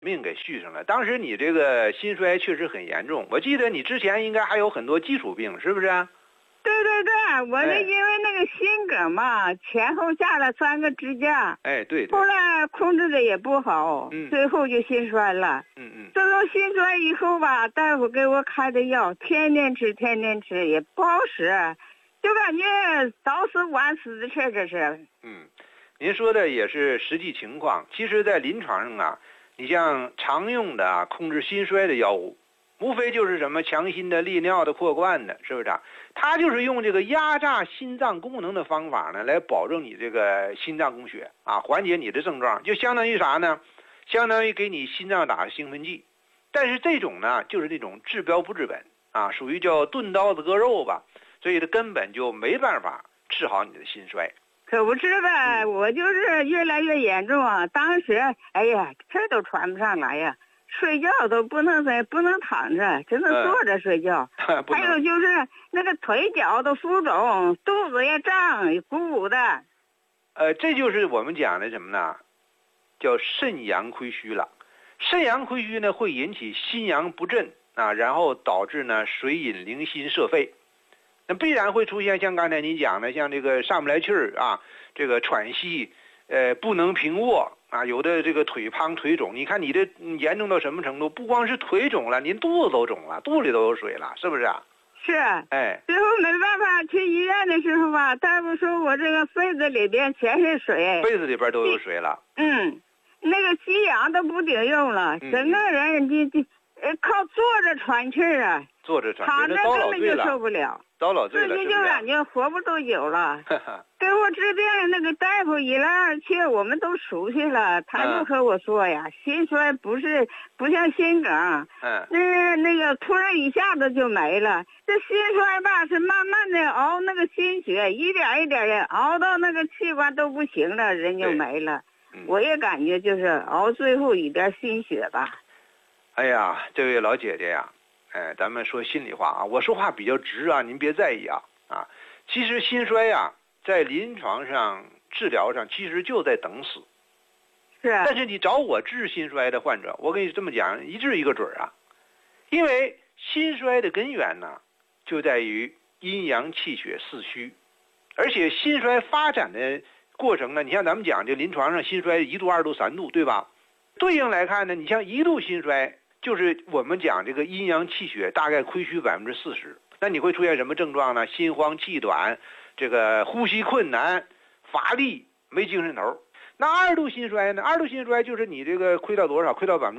命给续上了。当时你这个心衰确实很严重，我记得你之前应该还有很多基础病，是不是啊？ 对对对，我是因为那个心梗嘛，前后下了3个支架。 哎，对。 后来控制的也不好，最后就心衰了。这种心衰以后吧，大夫给我开的药，天天吃也不好使，就感觉早死晚死的事，这是。 您说的也是实际情况。其实，在临床上啊，你像常用的控制心衰的药物，无非就是什么强心的、利尿的、扩灌的，是不是啊？它就是用这个压榨心脏功能的方法呢，来保证你这个心脏供血啊，缓解你的症状，就相当于啥呢？相当于给你心脏打兴奋剂。但是这种呢，就是那种治标不治本啊，属于叫钝刀子割肉吧，所以它根本就没办法治好你的心衰。 可不是呗，我就是越来越严重啊！当时，哎呀，气都喘不上来呀，睡觉都不能躺着，只能坐着睡觉。还有就是那个腿脚都浮肿，肚子也胀，鼓鼓的。 这就是我们讲的什么呢？叫肾阳亏虚了。肾阳亏虚呢，会引起心阳不振啊，然后导致呢水饮凌心摄肺。那必然会出现像刚才您讲的，像这个上不来气儿啊，这个喘息，不能平卧啊，有的这个腿胖腿肿。你看你这严重到什么程度？不光是腿肿了，您肚子都肿了，肚里都有水了，是不是啊？ 是。最后没办法去医院的时候吧，大夫说我这个肺子里边全是水， 肺子里边都有水了。 那个吸氧都不顶用了，整个人就靠坐着喘气儿啊， 坐着喘， 躺着根本就受不了。 遭老罪了， 自己就感觉活不多久了。给我治病那个大夫一来二去，我们都熟悉了。他就和我说呀，心衰不像心梗，那个突然一下子就没了。这心衰吧是慢慢的熬那个心血，一点一点的熬到那个器官都不行了，人就没了。我也感觉就是熬最后一点心血吧。 哎呀，这位老姐姐呀。咱们说心里话啊，我说话比较直啊，您别在意啊。其实心衰啊，在临床上治疗上，其实就在等死。 是。 但是你找我治心衰的患者，我跟你这么讲，一治一个准啊。因为心衰的根源呢，就在于阴阳气血四虚，而且心衰发展的过程呢，你像咱们讲这临床上心衰1度、2度、3度，对吧？对应来看呢，你像1度心衰。就是我们讲这个阴阳气血大概亏虚40%，那你会出现什么症状呢？心慌气短，这个呼吸困难，乏力，没精神头。那2度心衰呢？2度心衰就是你这个亏到多少？亏到